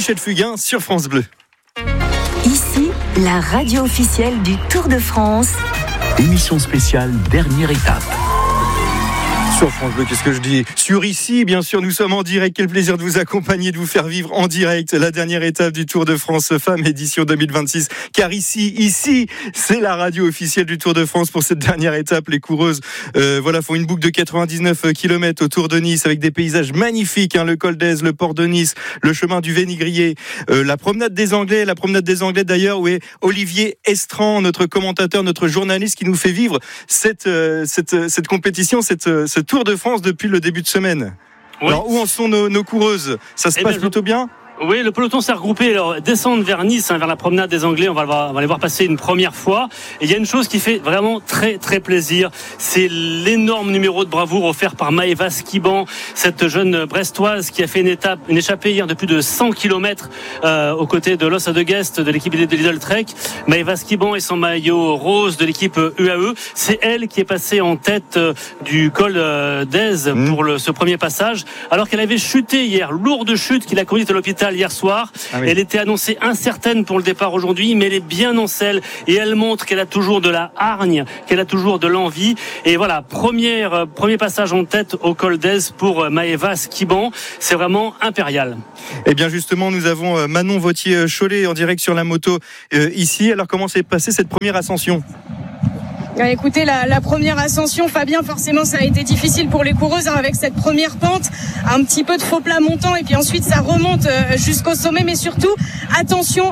Michel Fugain sur France Bleu. Ici, la radio officielle du Tour de France. Émission spéciale, dernière étape. Sur France Bleu, qu'est-ce que je dis ? Sur Ici, bien sûr, nous sommes en direct. Quel plaisir de vous accompagner, de vous faire vivre en direct la dernière étape du Tour de France Femmes édition 2026. Car ici, c'est la radio officielle du Tour de France pour cette dernière étape. Les coureuses, font une boucle de 99 km autour de Nice avec des paysages magnifiques. Le col d'Aise, le port de Nice, le chemin du Vénigrier, la promenade des Anglais d'ailleurs, où est Olivier Estran, notre commentateur, notre journaliste qui nous fait vivre cette compétition, ce Tour de France depuis le début de semaine. Oui. Alors, où en sont nos coureuses ? Ça se passe plutôt bien ? Oui, le peloton s'est regroupé. Alors, descendre vers Nice, vers la promenade des Anglais, on va les voir passer une première fois. Et il y a une chose qui fait vraiment très, très plaisir. C'est l'énorme numéro de bravoure offert par Maëva Skiban, cette jeune Brestoise qui a fait une échappée hier de plus de 100 km, aux côtés de Lossa de Guest, de l'équipe de Lidl Trek. Maëva Skiban et son maillot rose de l'équipe UAE. C'est elle qui est passée en tête du col d'Aise pour ce premier passage. Alors qu'elle avait chuté hier, lourde chute qui l'a conduite à l'hôpital hier soir. Oui. Elle était annoncée incertaine pour le départ aujourd'hui, mais elle est bien en selle et elle montre qu'elle a toujours de la hargne, qu'elle a toujours de l'envie. Et voilà, premier passage en tête au col d'Aise pour Maëva Skiban. C'est vraiment impérial. Et bien justement, nous avons Manon Vauthier-Cholet en direct sur la moto ici. Alors comment s'est passée cette première ascension ? Écoutez, la première ascension, Fabien, forcément ça a été difficile pour les coureuses, avec cette première pente, un petit peu de faux plat montant et puis ensuite ça remonte jusqu'au sommet, mais surtout attention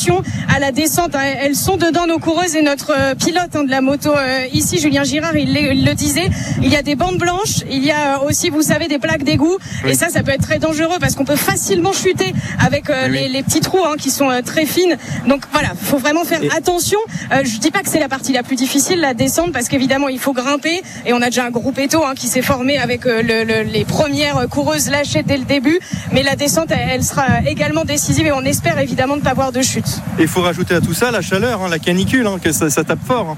à la descente. Elles sont dedans, nos coureuses, et notre pilote de la moto ici, Julien Girard, il le disait, il y a des bandes blanches, il y a aussi, vous savez, des plaques d'égout, oui. Et ça peut être très dangereux parce qu'on peut facilement chuter avec les petits trous qui sont très fines. Donc voilà, faut vraiment faire attention. Je dis pas que c'est la partie la plus difficile, la descente, parce qu'évidemment il faut grimper, et on a déjà un groupe étau qui s'est formé avec les premières coureuses lâchées dès le début, mais la descente elle sera également décisive et on espère évidemment ne pas avoir de chute. Et il faut rajouter à tout ça la chaleur, la canicule, que ça tape fort.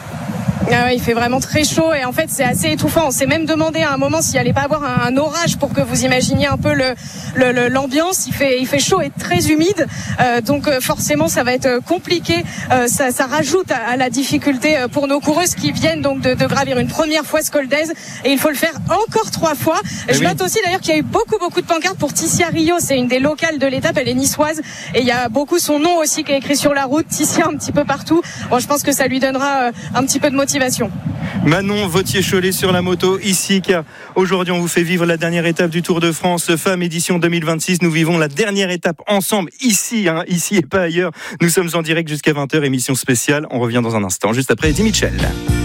Ah ouais, il fait vraiment très chaud et en fait c'est assez étouffant. On s'est même demandé à un moment s'il allait pas avoir un orage, pour que vous imaginiez un peu l'ambiance. Il fait chaud et très humide, donc forcément ça va être compliqué. Ça rajoute à la difficulté pour nos coureuses qui viennent donc de gravir une première fois ce col d'Aise, et il faut le faire encore 3 fois. Je note aussi d'ailleurs qu'il y a eu beaucoup de pancartes pour Tissia Rio. C'est une des locales de l'étape, elle est niçoise et il y a beaucoup son nom aussi qui est écrit sur la route, Tissia, un petit peu partout. Bon, je pense que ça lui donnera un petit peu de motivation. Manon Vauthier-Cholet sur la moto ici, car aujourd'hui on vous fait vivre la dernière étape du Tour de France Femmes édition 2026. Nous vivons la dernière étape ensemble ici et pas ailleurs. Nous sommes en direct jusqu'à 20h, émission spéciale. On revient dans un instant, juste après Eddie Mitchell.